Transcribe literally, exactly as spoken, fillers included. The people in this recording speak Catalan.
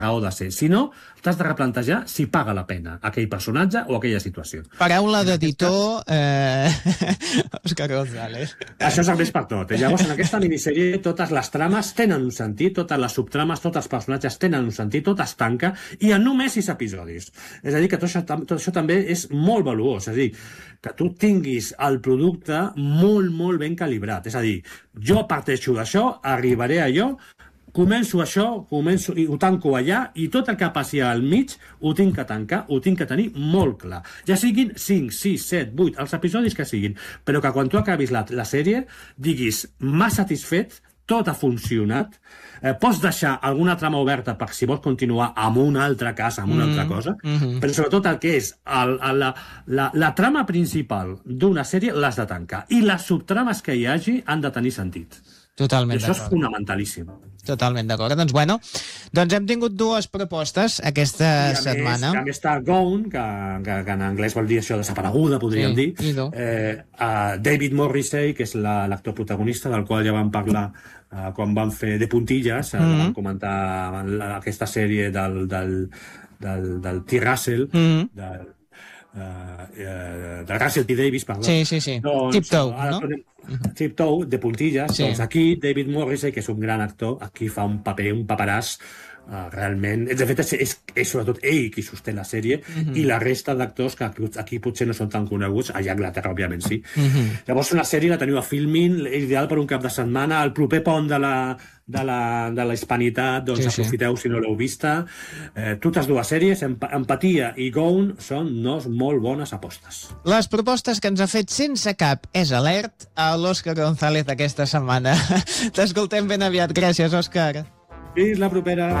raó de ser. Si no, t'has de replantejar si paga la pena aquell personatge o aquella situació. Paraula d'editor, eh... Òscar González. Això serveix per tot. Llavors, en aquesta minissèrie, totes les trames tenen un sentit, totes les subtrames, tots els personatges tenen un sentit, tot es tanca, i en només sis episodis. És a dir, que tot això, tot això també és molt valuós. És a dir, que tu tinguis el producte molt, molt ben calibrat. És a dir, jo parteixo d'això, arribaré a allò, començo això, començo i ho tanco allà, i tot el que passi al mig ho tinc que tancar, ho tinc que tenir molt clar. Ja siguin cinc, sis, set, vuit, els episodis que siguin, però que quan tu acabis la, la sèrie diguis, m'ha satisfet, tot ha funcionat, eh, pots deixar alguna trama oberta per si vols continuar amb un altre cas, amb una mm, altra cosa, mm -hmm. però sobretot el que és el, el, la, la, la trama principal d'una sèrie l'has de tancar, i les subtrames que hi hagi han de tenir sentit. Totalment d'acord. Això és fonamentalíssim. Totalment d'acord. Doncs bueno, doncs hem tingut dues propostes aquesta setmana. Més, a més està Gone, que, que, que en anglès vol dir això, desapareguda, podríem sí, dir. Eh, uh, David Morrissey, que és l'actor protagonista, del qual ja vam parlar uh, quan vam fer De Puntilles, mm -hmm. vam comentar la, aquesta sèrie del, del, del, del T. Russell, mm -hmm. del, uh, uh, de Russell T. Davies, perdó. Sí, sí, sí. Doncs, Tiptoe, ara, no? Tiptoe, De Puntilles. Sí. Doncs aquí David Morrissey, que és un gran actor, aquí fa un paper, un paperàs uh, realment... De fet, és, és, és sobretot ell qui sosté la sèrie, mm-hmm. i la resta d'actors que aquí potser no són tan coneguts, allà a Anglaterra, òbviament, sí. Mm-hmm. Llavors, una sèrie la teniu a Filmin, ideal per un cap de setmana, el proper pont de la... de la, de la hispanitat, doncs sí, aprofiteu sí. si no l'heu vista. Eh, totes dues sèries, Emp Empatia i Gone, són dos molt bones apostes. Les propostes que ens ha fet sense cap és alert a l'Òscar González aquesta setmana. T'escoltem ben aviat. Gràcies, Òscar. Fins la propera.